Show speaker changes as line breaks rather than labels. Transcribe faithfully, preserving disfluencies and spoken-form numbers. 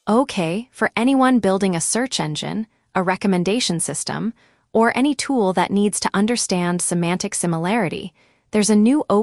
Okay, for anyone building a search engine, a recommendation system, or any tool that needs to understand semantic similarity, there's a new